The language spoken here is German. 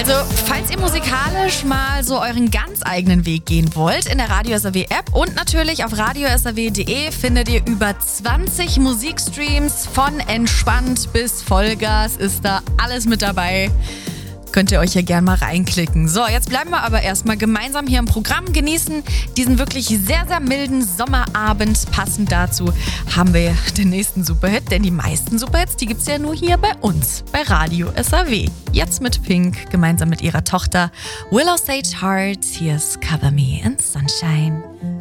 Also, falls ihr musikalisch mal so euren ganz eigenen Weg gehen wollt, in der Radio SAW App und natürlich auf radiosaw.de findet ihr über 20 Musikstreams. Von entspannt bis Vollgas ist da alles mit dabei. Könnt ihr euch ja gerne mal reinklicken. So, jetzt bleiben wir aber erstmal gemeinsam hier im Programm, genießen diesen wirklich sehr, sehr milden Sommerabend. Passend dazu haben wir den nächsten Superhit, denn die meisten Superhits, die gibt's ja nur hier bei uns, bei Radio SAW. Jetzt mit Pink, gemeinsam mit ihrer Tochter Willow Sage Hart. Hier ist Cover Me in Sunshine.